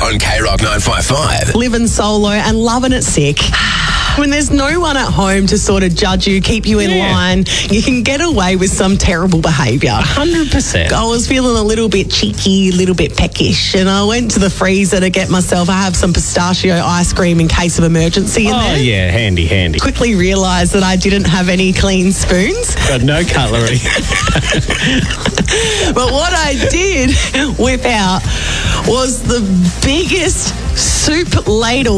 on K-Rock 955. Living solo and loving it sick. When there's no one at home to sort of judge you, keep you in line, you can get away with some terrible behaviour. 100%. I was feeling a little bit cheeky, a little bit peckish, and I went to the freezer to get myself, I have some pistachio ice cream in case of emergency in there. Oh, yeah, handy. Quickly realised that I didn't have any clean spoons. Got no cutlery. But what I did whip out was the biggest soup ladle.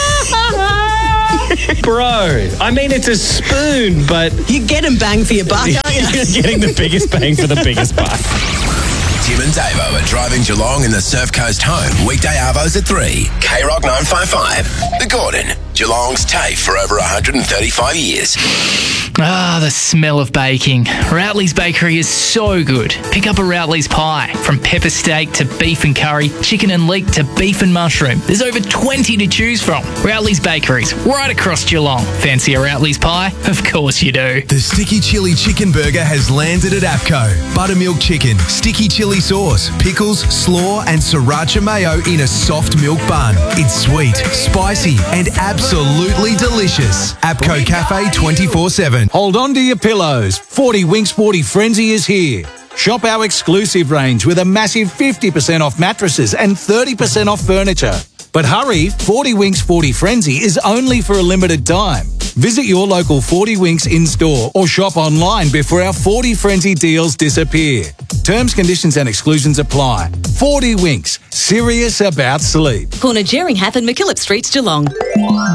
Bro, I mean, it's a spoon, but... You're getting bang for your buck, aren't you? You're getting the biggest bang for the biggest buck. Tim and Davo are driving Geelong in the Surf Coast home. Weekday arvos at 3. K-Rock 955. The Gordon. Geelong's TAFE for over 135 years. Ah, the smell of baking. Routley's Bakery is so good. Pick up a Routley's pie. From pepper steak to beef and curry, chicken and leek to beef and mushroom. There's over 20 to choose from. Routley's Bakeries, right across Geelong. Fancy a Routley's pie? Of course you do. The Sticky Chili Chicken Burger has landed at APCO. Buttermilk chicken, sticky chili sauce, pickles, slaw and sriracha mayo in a soft milk bun. It's sweet, spicy and absolutely delicious. APCO Cafe 24/7. Hold on to your pillows. 40 Winks 40 Frenzy is here. Shop our exclusive range with a massive 50% off mattresses and 30% off furniture. But hurry, 40 Winks 40 Frenzy is only for a limited time. Visit your local 40 Winks in-store or shop online before our 40 Frenzy deals disappear. Terms, conditions and exclusions apply. 40 Winks, serious about sleep. Corner Jeringhap and McKillop Streets, Geelong.